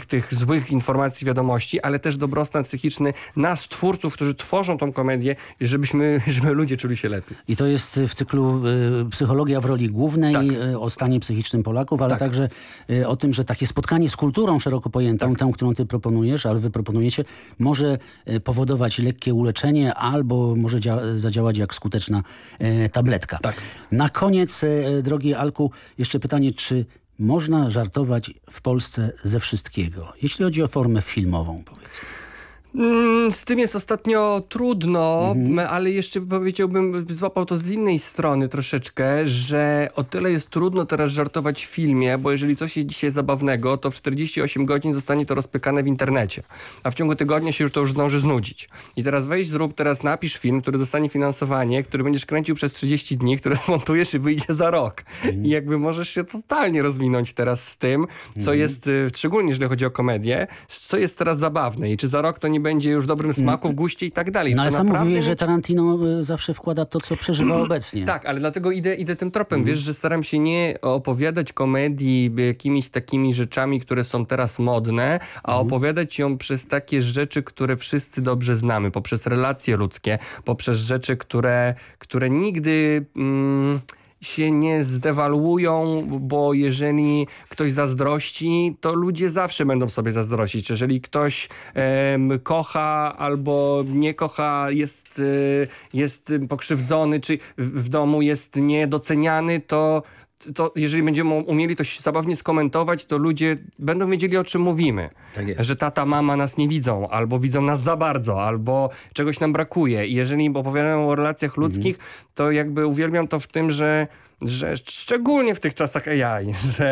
tych złych informacji, wiadomości, ale też dobrostan psychiczny nas, twórców, którzy tworzą tą komedię, żeby ludzie czuli się lepiej. I to jest w cyklu Psychologia w roli głównej, o stanie psychicznym Polaków, ale także o tym, że takie spotkanie z kulturą szeroko pojętą, tą, którą ty proponujesz, ale wy proponujecie, może powodować lekkie uleczenie albo może zadziałać jak skuteczna tabletka. Tak. Na koniec, drogi Alku, jeszcze pytanie, czy można żartować w Polsce ze wszystkiego? Jeśli chodzi o formę filmową, powiedzmy. Z tym jest ostatnio trudno, ale jeszcze powiedziałbym, złapał to z innej strony troszeczkę, że o tyle jest trudno teraz żartować w filmie, bo jeżeli coś jest dzisiaj zabawnego, to w 48 godzin zostanie to rozpykane w internecie, a w ciągu tygodnia się to już zdąży znudzić. I teraz napisz film, który dostanie finansowanie, który będziesz kręcił przez 30 dni, który zmontujesz i wyjdzie za rok. I jakby możesz się totalnie rozwinąć teraz z tym, co jest, szczególnie jeżeli chodzi o komedię, co jest teraz zabawne i czy za rok to nie będzie już w dobrym smaku, w guście i tak dalej. No ale sam mówiłeś, że Tarantino zawsze wkłada to, co przeżywa obecnie. Tak, ale dlatego idę tym tropem. Wiesz, że staram się nie opowiadać komedii jakimiś takimi rzeczami, które są teraz modne, a opowiadać ją przez takie rzeczy, które wszyscy dobrze znamy, poprzez relacje ludzkie, poprzez rzeczy, które nigdy się nie zdewaluują, bo jeżeli ktoś zazdrości, to ludzie zawsze będą sobie zazdrościć. Jeżeli ktoś kocha albo nie kocha, jest pokrzywdzony, czy w domu jest niedoceniany, to jeżeli będziemy umieli to zabawnie skomentować, to ludzie będą wiedzieli, o czym mówimy. Tak jest. Że tata, mama nas nie widzą, albo widzą nas za bardzo, albo czegoś nam brakuje. I jeżeli opowiadają o relacjach ludzkich, to jakby uwielbiam to w tym, że szczególnie w tych czasach AI,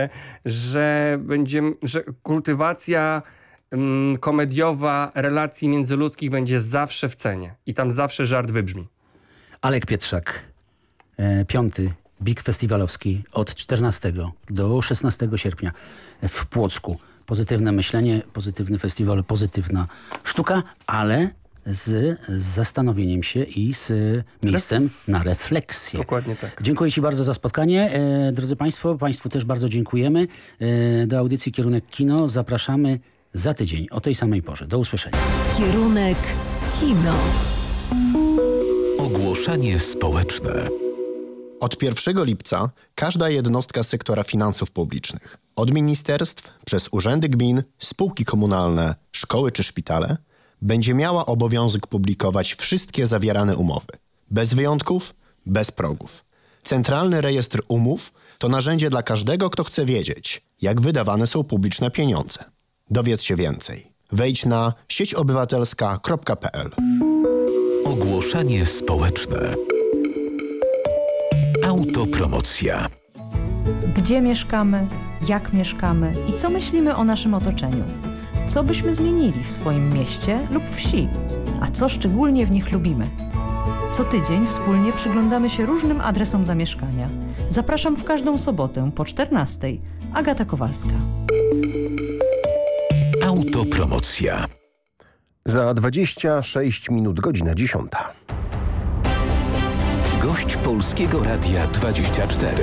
że kultywacja komediowa relacji międzyludzkich będzie zawsze w cenie. I tam zawsze żart wybrzmi. Alek Pietrzak, 5. Big Festiwalowski od 14 do 16 sierpnia w Płocku. Pozytywne myślenie, pozytywny festiwal, pozytywna sztuka, ale z zastanowieniem się i z miejscem na refleksję. Dokładnie tak. Dziękuję ci bardzo za spotkanie. Drodzy Państwo, Państwu też bardzo dziękujemy. Do audycji Kierunek Kino zapraszamy za tydzień o tej samej porze. Do usłyszenia. Kierunek Kino. Ogłoszenie społeczne. Od 1 lipca każda jednostka sektora finansów publicznych, od ministerstw, przez urzędy gmin, spółki komunalne, szkoły czy szpitale, będzie miała obowiązek publikować wszystkie zawierane umowy. Bez wyjątków, bez progów. Centralny Rejestr Umów to narzędzie dla każdego, kto chce wiedzieć, jak wydawane są publiczne pieniądze. Dowiedz się więcej. Wejdź na sieciobywatelska.pl. Ogłoszenie społeczne. Autopromocja. Gdzie mieszkamy, jak mieszkamy i co myślimy o naszym otoczeniu? Co byśmy zmienili w swoim mieście lub wsi? A co szczególnie w nich lubimy? Co tydzień wspólnie przyglądamy się różnym adresom zamieszkania. Zapraszam w każdą sobotę po 14:00. Agata Kowalska. Autopromocja. Za 26 minut, godzina 10. Gość Polskiego Radia 24.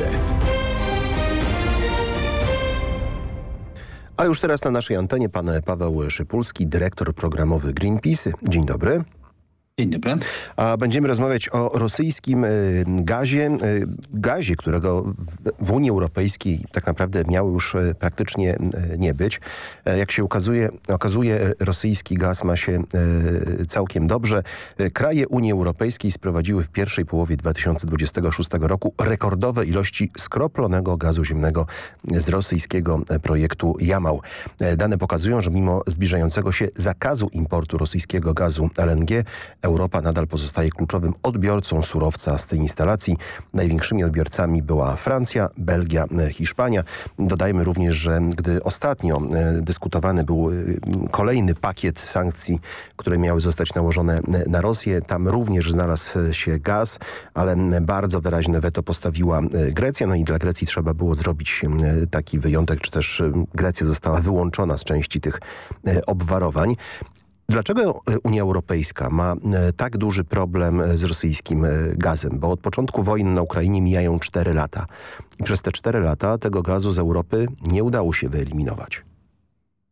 A już teraz na naszej antenie pan Paweł Szypulski, dyrektor programowy Greenpeace. Dzień dobry. Dzień dobry. A będziemy rozmawiać o rosyjskim gazie, którego w Unii Europejskiej tak naprawdę miało już praktycznie nie być. Jak się okazuje, rosyjski gaz ma się całkiem dobrze. Kraje Unii Europejskiej sprowadziły w pierwszej połowie 2026 roku rekordowe ilości skroplonego gazu ziemnego z rosyjskiego projektu Jamał. Dane pokazują, że mimo zbliżającego się zakazu importu rosyjskiego gazu LNG, Europa nadal pozostaje kluczowym odbiorcą surowca z tej instalacji. Największymi odbiorcami była Francja, Belgia, Hiszpania. Dodajmy również, że gdy ostatnio dyskutowany był kolejny pakiet sankcji, które miały zostać nałożone na Rosję, tam również znalazł się gaz, ale bardzo wyraźne weto postawiła Grecja. No i dla Grecji trzeba było zrobić taki wyjątek, czy też Grecja została wyłączona z części tych obwarowań. Dlaczego Unia Europejska ma tak duży problem z rosyjskim gazem? Bo od początku wojny na Ukrainie mijają 4 lata. I przez te 4 lata tego gazu z Europy nie udało się wyeliminować.